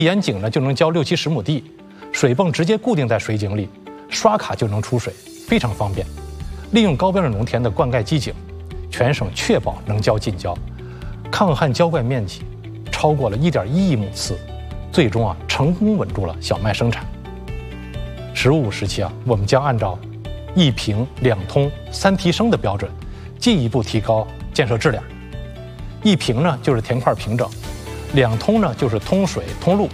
眼井呢就能浇6、70亩地，水泵直接固定在水井里，刷卡就能出水，非常方便。利用高标准农田的灌溉机井，全省确保能浇尽浇，抗旱浇灌面积超过了1.1亿亩次，最终成功稳住了小麦生产。“15五”时期我们将按照1平2通3提升的标准，进一步提高建设质量。1平呢就是田块平整，2通呢就是通水通路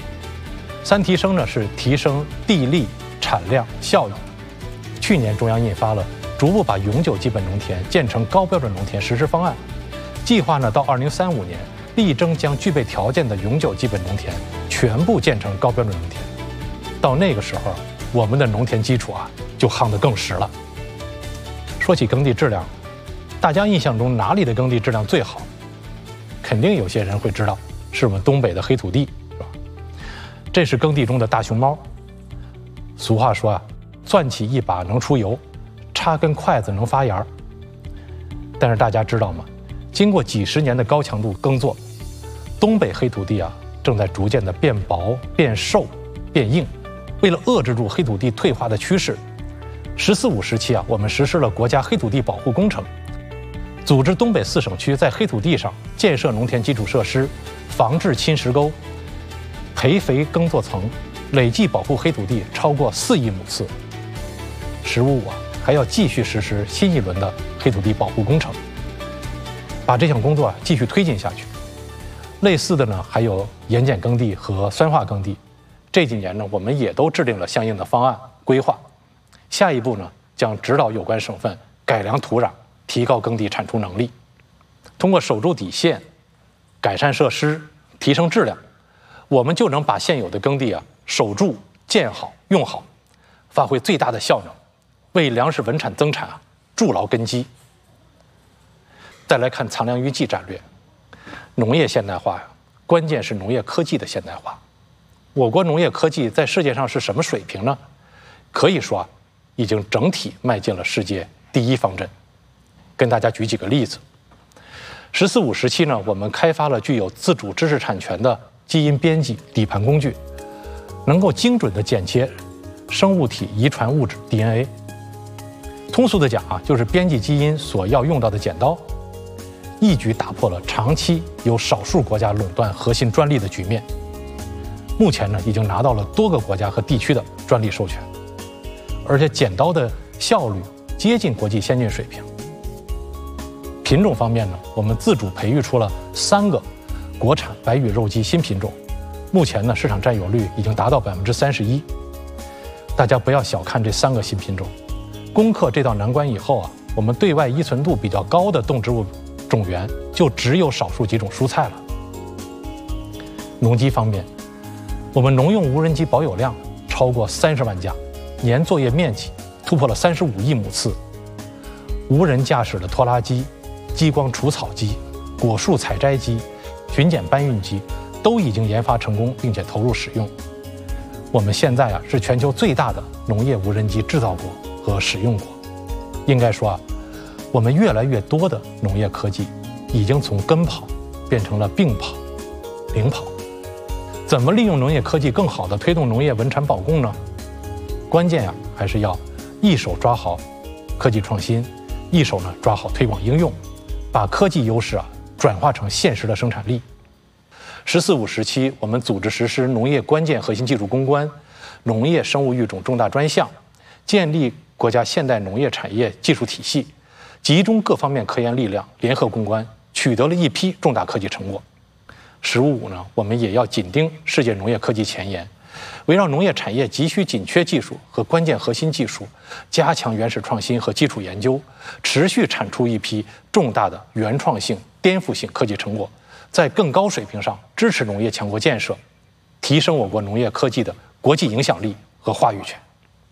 ，3提升呢是提升地力、产量、效益。去年中央印发了逐步把永久基本农田建成高标准农田实施方案，计划呢到2035年力争将具备条件的永久基本农田全部建成高标准农田。到那个时候，我们的农田基础就夯得更实了。说起耕地质量，大家印象中哪里的耕地质量最好？肯定有些人会知道，是我们东北的黑土地，是吧？这是耕地中的大熊猫。俗话说攥起一把能出油，插根筷子能发芽。但是大家知道吗？经过几十年的高强度耕作，东北黑土地正在逐渐的变薄、变瘦、变硬。为了遏制住黑土地退化的趋势，“14五”时期我们实施了国家黑土地保护工程，组织东北4省区在黑土地上建设农田基础设施，防治侵蚀沟，培肥耕作层，累计保护黑土地超过4亿亩次。“15五”还要继续实施新一轮的黑土地保护工程，把这项工作继续推进下去。类似的呢，还有盐碱耕地和酸化耕地。这几年呢，我们也都制定了相应的方案规划。下一步呢，将指导有关省份改良土壤，提高耕地产出能力。通过守住底线、改善设施、提升质量，我们就能把现有的耕地守住、建好、用好，发挥最大的效能，为粮食稳产增产筑牢根基。再来看藏粮于技战略，农业现代化关键是农业科技的现代化。我国农业科技在世界上是什么水平呢？可以说已经整体迈进了世界第1方阵。跟大家举几个例子。“14五”时期呢，我们开发了具有自主知识产权的基因编辑底盘工具，能够精准地剪切生物体遗传物质 DNA。通俗的讲就是编辑基因所要用到的剪刀，一举打破了长期由少数国家垄断核心专利的局面。目前呢，已经拿到了多个国家和地区的专利授权，而且剪刀的效率接近国际先进水平。品种方面呢，我们自主培育出了3个国产白羽肉鸡新品种，目前呢，市场占有率已经达到31%。大家不要小看这3个新品种，攻克这道难关以后我们对外依存度比较高的动植物种源就只有少数几种蔬菜了。农机方面，我们农用无人机保有量超过30万架，年作业面积突破了35亿亩次。无人驾驶的拖拉机、激光除草机、果树采摘机、巡检搬运机都已经研发成功，并且投入使用。我们现在是全球最大的农业无人机制造国和使用国。应该说我们越来越多的农业科技已经从跟跑变成了并跑、领跑。怎么利用农业科技更好地推动农业稳产保供呢？关键还是要一手抓好科技创新，一手呢抓好推广应用，把科技优势转化成现实的生产力。14五时期，我们组织实施农业关键核心技术攻关、农业生物育种重大专项，建立国家现代农业产业技术体系，集中各方面科研力量，联合攻关，取得了一批重大科技成果。15五呢，我们也要紧盯世界农业科技前沿，围绕农业产业急需紧缺技术和关键核心技术，加强原始创新和基础研究，持续产出一批重大的原创性、颠覆性科技成果，在更高水平上支持农业强国建设，提升我国农业科技的国际影响力和话语权。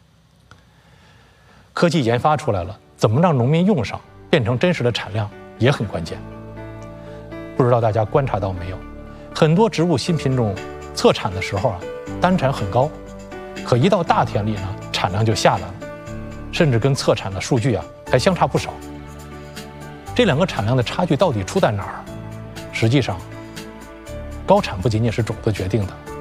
科技研发出来了，怎么让农民用上，变成真实的产量也很关键。不知道大家观察到没有，很多植物新品种测产的时候单产很高，可一到大田里呢，产量就下来了，甚至跟测产的数据还相差不少。这两个产量的差距到底出在哪儿？实际上，高产不仅仅是种子决定的，